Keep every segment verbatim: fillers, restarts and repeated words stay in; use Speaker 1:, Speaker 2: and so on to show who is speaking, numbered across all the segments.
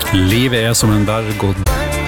Speaker 1: Livet er som en berg og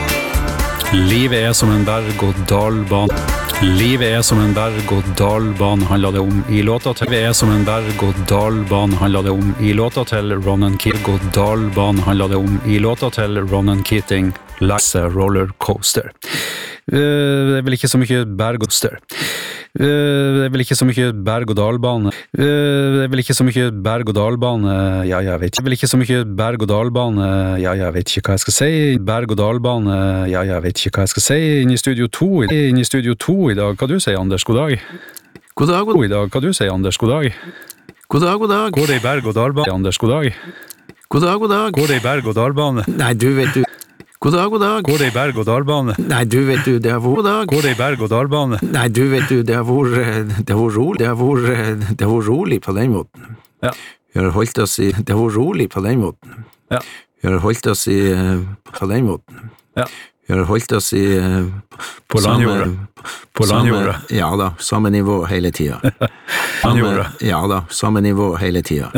Speaker 1: Livet er som en berg og dalbane. Livet er som en berg og dalbane handler det om i låta til. Livet er som en berg og dalbane handler det om i låta til Ronan Keating. Og dalbane handler det om i låta til Ronan Keating. Like roller coaster. Uh, det er vel ikke så mye berg og stør. Uh, det er vel ikke så mye berg og dalbane. Uh, det er vel ikke så mye berg og dalbane. Ja, jeg vet ikke. Det er vel ikke så mye berg og dalbane. Ja, jeg vet ikke hva jeg skal si. Berg og dalbane. Ja, jeg vet ikke hva jeg skal si. Inn i studio to. Inn i studio to i dag. Hva du sier, Anders? God dag.
Speaker 2: God dag, god dag.
Speaker 1: I dag. Hva du sier, Anders? God dag.
Speaker 2: God dag, god dag.
Speaker 1: Går det i berg og dalbane, Anders? God dag.
Speaker 2: God dag, god dag.
Speaker 1: Går det i berg og dalbane?
Speaker 2: Nei, du vet du. God dag, god dag.
Speaker 1: Går det i berg og dalbane?
Speaker 2: Nei, du vet du, det har vært god dag.
Speaker 1: Går det i berg og dalbane?
Speaker 2: Nei, du vet du, det har vært, det har vært rolig, det har vært, det har vært rolig på den måten.
Speaker 1: Ja.
Speaker 2: Vi har holdt oss i, det har vært rolig på den måten.
Speaker 1: Ja.
Speaker 2: Vi har holdt oss i, på den måten.
Speaker 1: Ja.
Speaker 2: Vi har holdt oss i,
Speaker 1: på landjorda. På landjorda.
Speaker 2: Ja da, samme nivå hele tida.
Speaker 1: Landjorda.
Speaker 2: Ja da, samme nivå hele tida.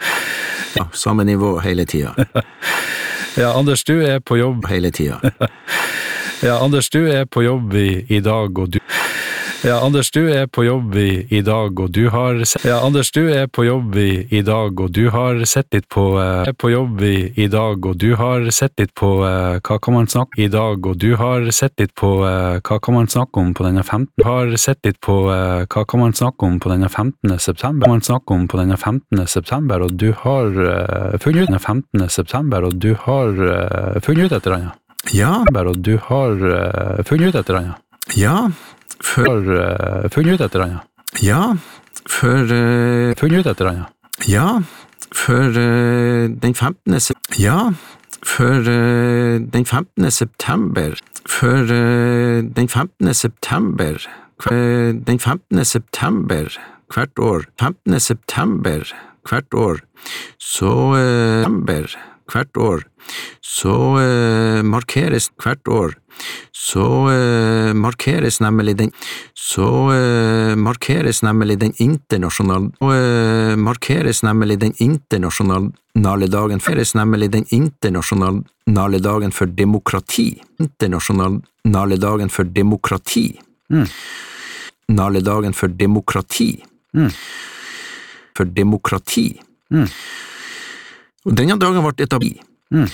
Speaker 2: Ja, samme nivå hele tida.
Speaker 1: Ja, Anders, du er på jobb
Speaker 2: hele tida.
Speaker 1: Ja, Anders, du er på jobb i, i dag, og du Ja, Anders, du er på jobb i, i dag, og du har Ja, Anders, du er på jobb i, i dag, og du har sett litt på uh, er på jobb i, i dag, og du har sett litt på uh, hva kan man snakke i dag, og du har sett litt på uh, hva kan man snakke om på denne femtende Du har sett litt på uh, hva kan man snakke om på denne femtende september man snakke om på denne femtende september, og du har uh, funnet ut denne femtende september, og du har uh, funnet ut et eller annet.
Speaker 2: Ja.
Speaker 1: Og du har uh, funnet ut et eller annet.
Speaker 2: Ja.
Speaker 1: For uh, funnet ut et eller annet.
Speaker 2: Ja, for uh,
Speaker 1: funnet ut et eller annet.
Speaker 2: Ja, for uh, den femtende september. Ja, for uh, den femtende september. For uh, den femtende september. Uh, den femtende september hvert år. femtende september hvert år. Så uh, september hvert år. Så uh, markeres hvert år. Så uh, markeres nemlig den så uh, markeres nemlig den internasjonale uh, markeres nemlig den internasjonale dagen markeres nemlig den internasjonale dagen for demokrati internasjonale dagen for demokrati
Speaker 1: mm.
Speaker 2: nale dagen for demokrati
Speaker 1: mm.
Speaker 2: for demokrati
Speaker 1: mm.
Speaker 2: og denne dagen ble etablert
Speaker 1: mm.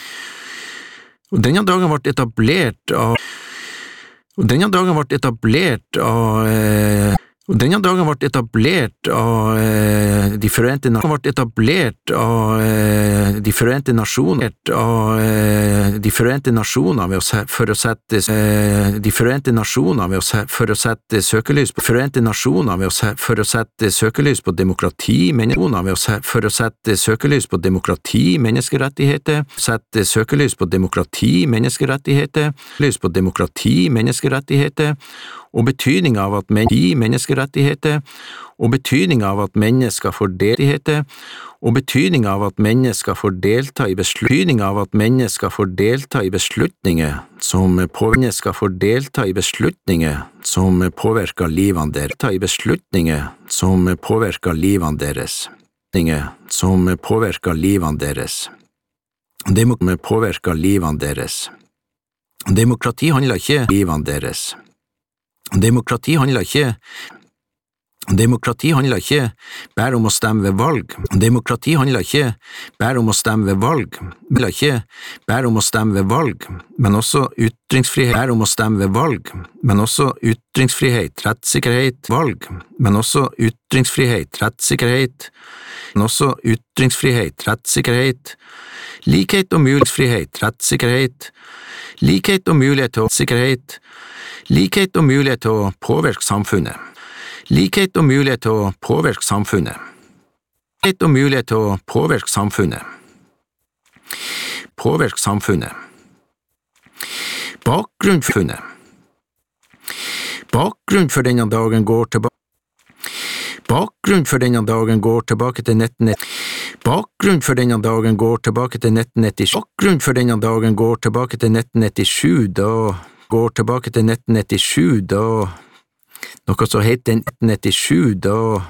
Speaker 2: Og denne dagen ble etablert av Og denne dagen ble etablert av eh, Og denne dagen ble etablert av eh, De forente nasjoner ble etablert av eh, De forente nasjoner av eh, De forente nasjoner ved å, for å sette eh, De forente nasjoner ved å, for å sette søkelys på forente nasjoner ved å, for å sette søkelys på demokrati menneskerettigheter ved å, for å sette søkelys på demokrati menneskerettigheter sette søkelys på demokrati menneskerettigheter lys på demokrati menneskerettigheter og betydning av at men i menneskerettigheter, og betydning av at mennesker får delta og betydning av at mennesker får delta i betydning av at mennesker får delta i beslutninger som på mennesker får delta i beslutninger som påvirker livene deres, i beslutninger som påvirker livene deres, som påvirker livene deres, Demo- påvirker livene deres. Demokrati handler ikke om livene deres. Demokrati handler ikke Demokrati handler ikke bare om å stemme ved valg. Demokrati handler ikke bare om å stemme ved valg. Det handler ikke bare om å stemme ved valg, men også ytringsfrihet. Bare om å stemme ved valg, men også ytringsfrihet, rettssikkerhet, valg, men også ytringsfrihet, rettssikkerhet, men også ytringsfrihet, rettssikkerhet, likhet og mulighetsfrihet, rettssikkerhet, likhet og mulighet til sikkerhet, likhet og mulighet til å påvirke samfunnet, likhet og mulighet til å påvirke samfunnet, likhet og mulighet til å påvirke samfunnet, påvirke samfunnet, bakgrunn for funnet, bakgrunn for denne dagen går tilbake, bakgrunn for denne dagen går tilbake til nitten Bakgrunn for denne dagen går tilbake til nitten nittisju. Bakgrunn for denne dagen går tilbake til nitten nittisju, da går tilbake til nitten nittisju, da noe som heter nitten nittisju, da